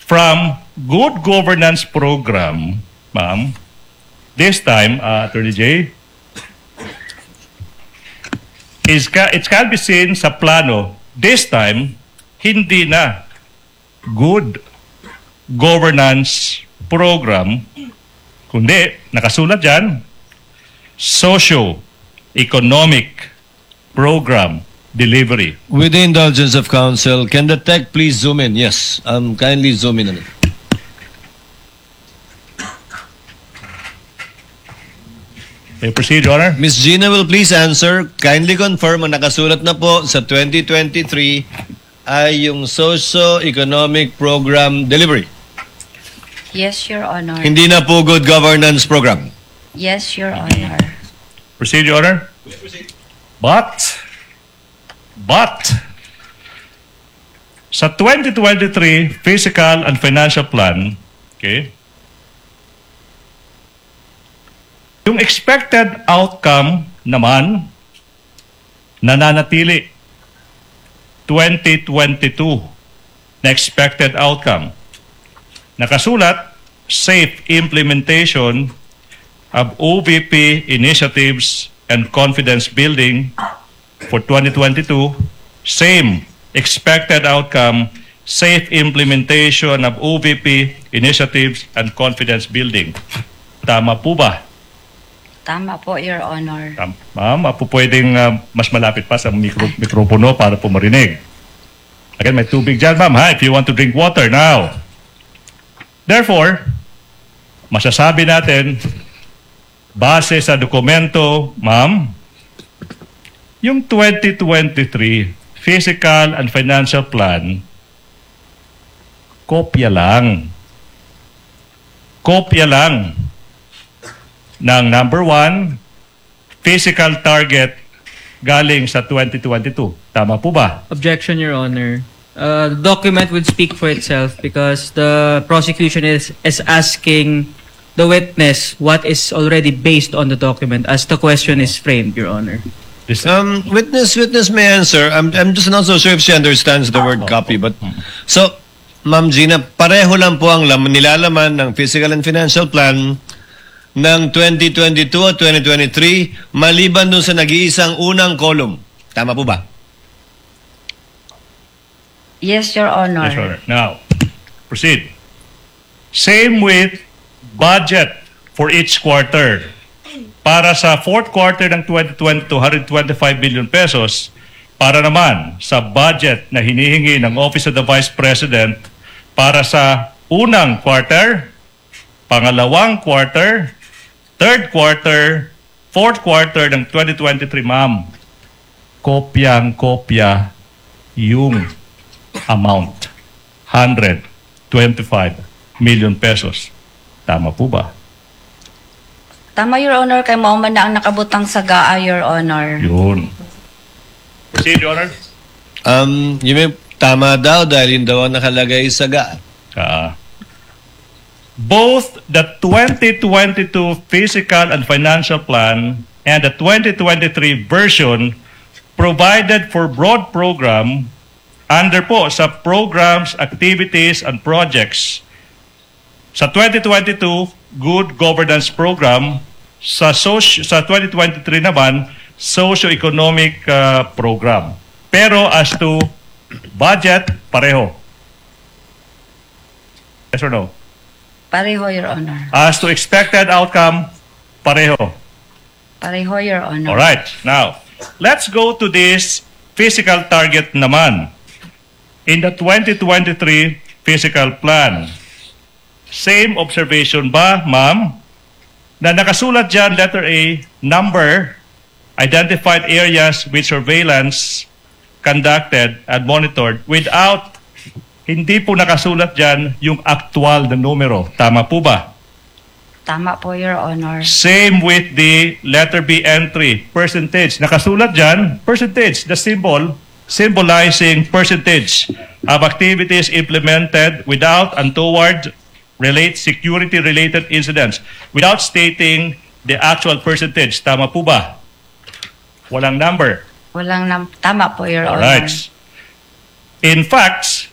from good governance program, ma'am, this time, Attorney J, it can be seen sa plano, this time, hindi na good governance program, kundi nakasulat dyan, socio-economic program delivery. With the indulgence of counsel, can the tech please zoom in? Yes, kindly zoom in on it. Okay, proceed, Your Honor. Ms. Gina will please answer. Kindly confirm ang nakasulat na po sa 2023 ay yung socio-economic program delivery. Yes, Your Honor. Hindi na po good governance program. Yes, Your Honor. Proceed, Your Honor. But, sa 2023 Fiscal and Financial Plan, okay, yung expected outcome naman nananatili 2022 na expected outcome. Nakasulat, safe implementation of OVP initiatives and confidence building for 2022, same expected outcome, safe implementation of OVP initiatives and confidence building. Tama po ba? Tama po, Your Honor. Ma'am, pwedeng mas malapit pa sa mikropono para po marinig. Again, may tubig dyan, ma'am, ha? If you want to drink water now. Therefore, masasabi natin, base sa dokumento, ma'am, yung 2023 Fiscal and Financial Plan, kopya lang. Kopya lang ng number 1, physical target galing sa 2022. Tama po ba? Objection, Your Honor. The document would speak for itself because the prosecution is asking the witness what is already based on the document as the question is framed, Your Honor. Witness may answer. I'm just not so sure if she understands the word copy. But so, Ma'am Gina, pareho lang po ang nilalaman ng Fiscal and Financial Plan ng 2022 at 2023 maliban dun sa nag-iisang unang column. Tama po ba? Yes, Your Honor. Yes, Your Honor. Now, proceed. Same with budget for each quarter. Para sa fourth quarter ng 2022, 125 billion pesos. Para naman sa budget na hinihingi ng Office of the Vice President para sa unang quarter, pangalawang quarter, third quarter, fourth quarter ng 2023, ma'am, kopyang-kopya yung amount. 125 million pesos. Tama po ba? Tama, Your Honor. Kay mao man na ang nakabutang sa GAA, Your Honor. Yun. Proceed, Your Honor. You may tama daw dahil yun daw ang nakalagay sa GAA. Both the 2022 Fiscal and Financial Plan and the 2023 version provided for broad program under po sa programs, activities, and projects. Sa 2022, Good Governance Program. Sa 2023 naman, Socio-Economic Program. Pero as to budget, pareho. Yes or no? Pareho, Your Honor. As to expected outcome, pareho. Pareho, Your Honor. Alright, now, let's go to this physical target naman. In the 2023 Physical Plan, same observation ba, ma'am, na nakasulat dyan, letter A, number, identified areas with surveillance conducted and monitored without, hindi po nakasulat dyan yung actual na numero. Tama po ba? Tama po, Your Honor. Same with the letter B entry, percentage. Nakasulat dyan, percentage, the symbol, symbolizing percentage of activities implemented without and toward security-related incidents without stating the actual percentage. Tama po ba? Walang number. Tama po, Your Honor. Alright. In fact,